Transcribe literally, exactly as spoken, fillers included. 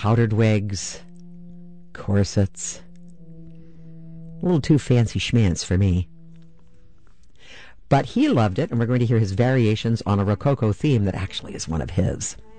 powdered wigs, corsets. A little too fancy schmancy for me. But he loved it, and we're going to hear his variations on a Rococo theme that actually is one of his.